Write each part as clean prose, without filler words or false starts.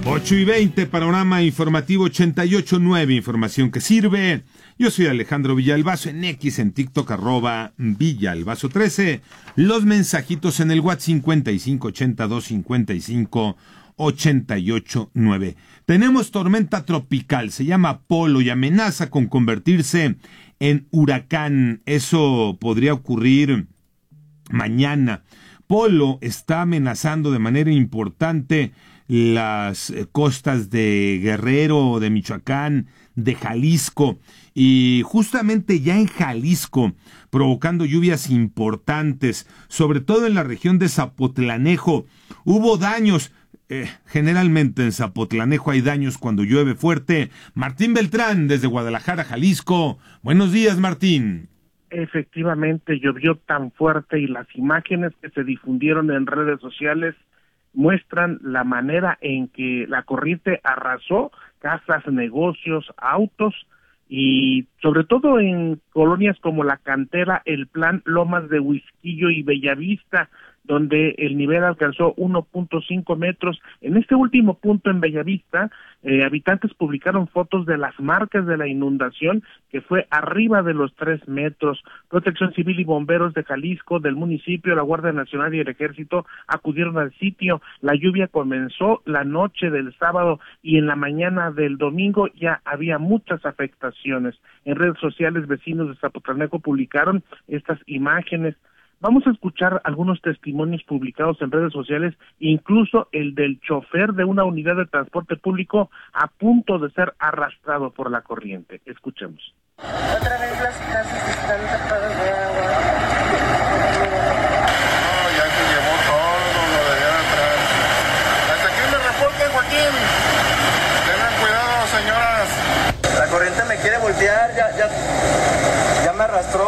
8:20, panorama informativo 88.9, información que sirve. Yo soy Alejandro Villalbazo, en X, en TikTok, @Villalbazo13. Los mensajitos en el WhatsApp 55825588.9. Tenemos tormenta tropical, se llama Polo y amenaza con convertirse en huracán. Eso podría ocurrir mañana. Polo está amenazando de manera importante las costas de Guerrero, de Michoacán, de Jalisco, y justamente ya en Jalisco, provocando lluvias importantes, sobre todo en la región de Zapotlanejo. Hubo daños, generalmente en Zapotlanejo hay daños cuando llueve fuerte. Martín Beltrán, desde Guadalajara, Jalisco. Buenos días, Martín. Efectivamente, llovió tan fuerte y las imágenes que se difundieron en redes sociales muestran la manera en que la corriente arrasó casas, negocios, autos, y sobre todo en colonias como La Cantera, El Plan, Lomas de Huizquillo y Bellavista, donde el nivel alcanzó 1.5 metros. En este último punto en Bellavista, habitantes publicaron fotos de las marcas de la inundación, que fue arriba de los 3 metros. Protección Civil y bomberos de Jalisco, del municipio, la Guardia Nacional y el Ejército acudieron al sitio. La lluvia comenzó la noche del sábado y en la mañana del domingo ya había muchas afectaciones. En redes sociales, vecinos de Zapotlanejo publicaron estas imágenes. Vamos a escuchar algunos testimonios publicados en redes sociales, incluso el del chofer de una unidad de transporte público a punto de ser arrastrado por la corriente. Escuchemos. Otra vez las casas están tapadas de agua. No, ya se llevó todo lo de allá atrás. Hasta aquí me reporte, Joaquín. Tengan cuidado, señoras. La corriente me quiere voltear, ya me arrastró.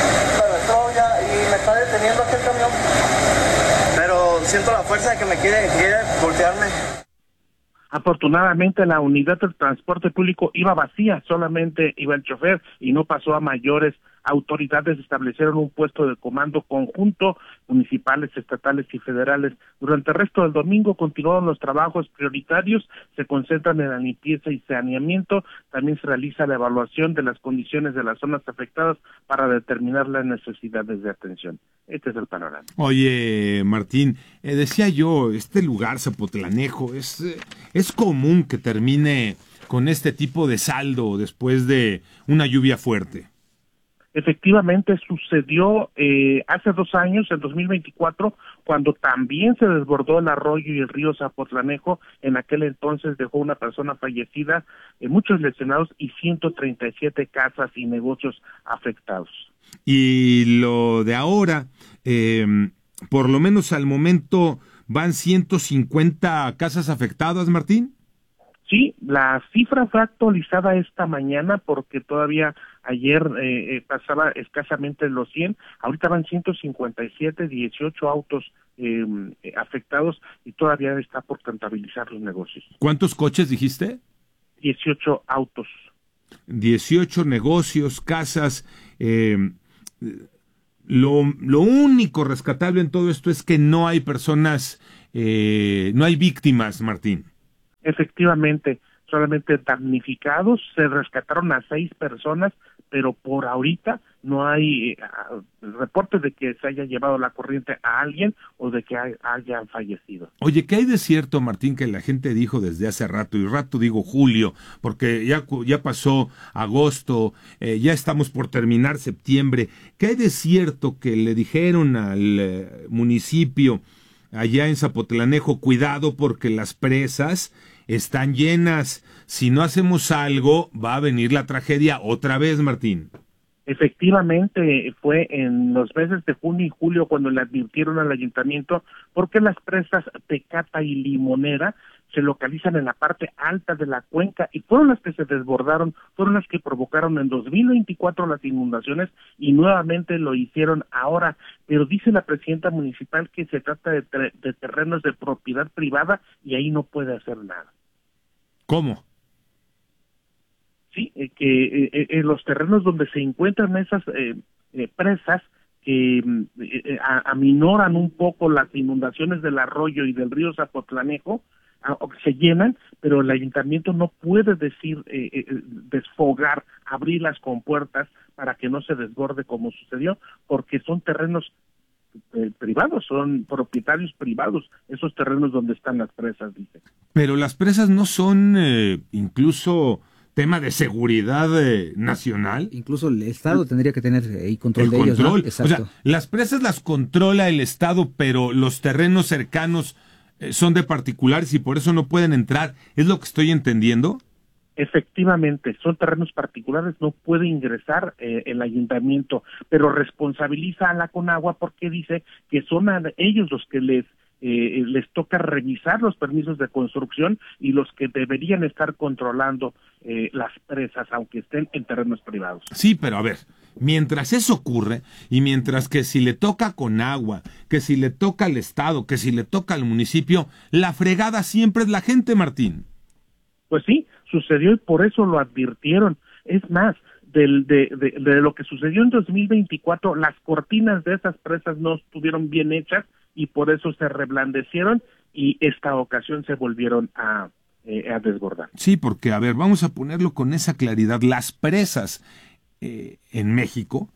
Me está deteniendo aquí el camión, pero siento la fuerza de que me quiere voltearme. Afortunadamente la unidad de transporte público iba vacía, solamente iba el chofer y no pasó a mayores. Autoridades establecieron un puesto de comando conjunto, municipales, estatales y federales. Durante el resto del domingo continuaron los trabajos prioritarios, se concentran en la limpieza y saneamiento. También se realiza la evaluación de las condiciones de las zonas afectadas para determinar las necesidades de atención. Este es el panorama. Oye, Martín, decía yo, este lugar, Zapotlanejo, es común que termine con este tipo de saldo después de una lluvia fuerte. Efectivamente sucedió hace 2 años, en 2024, cuando también se desbordó el arroyo y el río Zapotlanejo. En aquel entonces dejó una persona fallecida, muchos lesionados y 137 casas y negocios afectados. Y lo de ahora, por lo menos al momento, ¿van 150 casas afectadas, Martín? Sí, la cifra fue actualizada esta mañana porque todavía ayer pasaba escasamente los 100, ahorita van 157, 18 autos afectados y todavía está por contabilizar los negocios. ¿Cuántos coches dijiste? 18 autos. 18 negocios, casas. Lo único rescatable en todo esto es que no hay personas, no hay víctimas, Martín. Efectivamente, solamente damnificados. Se rescataron a 6 personas, pero por ahorita no hay reportes de que se haya llevado la corriente a alguien o de que hayan fallecido. Oye, ¿qué hay de cierto, Martín, que la gente dijo desde hace rato, y rato digo julio, porque ya pasó agosto, ya estamos por terminar septiembre? ¿Qué hay de cierto que le dijeron al municipio allá en Zapotlanejo, cuidado porque las presas están llenas, si no hacemos algo va a venir la tragedia otra vez, Martín? Efectivamente, fue en los meses de junio y julio cuando le advirtieron al ayuntamiento porque las presas Tecata y Limonera se localizan en la parte alta de la cuenca y fueron las que se desbordaron, fueron las que provocaron en 2024 las inundaciones y nuevamente lo hicieron ahora, pero dice la presidenta municipal que se trata de terrenos de propiedad privada y ahí no puede hacer nada. ¿Cómo? Sí, que en los terrenos donde se encuentran esas presas que aminoran un poco las inundaciones del arroyo y del río Zapotlanejo, se llenan, pero el ayuntamiento no puede decir desfogar, abrir las compuertas para que no se desborde como sucedió, porque son terrenos privados, son propietarios privados, esos terrenos donde están las presas, dice. Pero las presas no son incluso tema de seguridad nacional. Incluso el Estado tendría que tener control de ellos, ¿no? Exacto. O sea, las presas las controla el Estado, pero los terrenos cercanos son de particulares y por eso no pueden entrar. ¿Es lo que estoy entendiendo? Efectivamente, son terrenos particulares, no puede ingresar el ayuntamiento, pero responsabiliza a la Conagua porque dice que son a ellos los que les toca revisar los permisos de construcción y los que deberían estar controlando las presas, aunque estén en terrenos privados. Sí, pero a ver, mientras eso ocurre y mientras que si le toca a Conagua, que si le toca al Estado, que si le toca al municipio, la fregada siempre es la gente, Martín. Pues sí, sucedió y por eso lo advirtieron. Es más, de lo que sucedió en 2024, las cortinas de esas presas no estuvieron bien hechas y por eso se reblandecieron y esta ocasión se volvieron a desbordar. Sí, porque, a ver, vamos a ponerlo con esa claridad. Las presas en México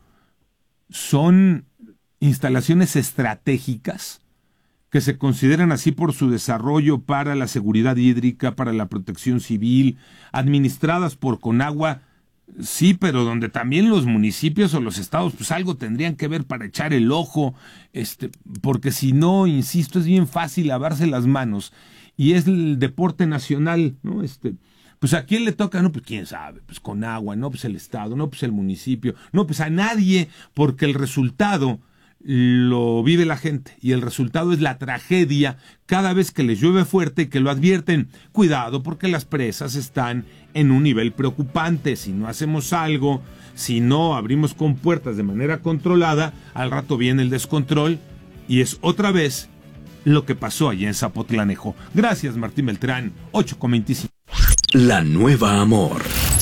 son instalaciones estratégicas que se consideran así por su desarrollo para la seguridad hídrica, para la protección civil, administradas por Conagua, sí, pero donde también los municipios o los estados pues algo tendrían que ver para echar el ojo, porque si no, insisto, es bien fácil lavarse las manos y es el deporte nacional, ¿no? Pues a quién le toca, no, pues quién sabe, pues Conagua, no, pues el estado, no, pues el municipio, no, pues a nadie, porque el resultado lo vive la gente y el resultado es la tragedia cada vez que les llueve fuerte y que lo advierten. Cuidado porque las presas están en un nivel preocupante. Si no hacemos algo, si no abrimos compuertas de manera controlada, al rato viene el descontrol y es otra vez lo que pasó allá en Zapotlanejo. Gracias, Martín Beltrán, 8:25. La Nueva Amor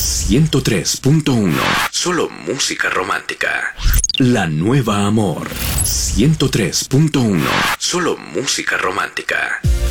103.1. Solo música romántica. La Nueva Amor 103.1. Solo música romántica.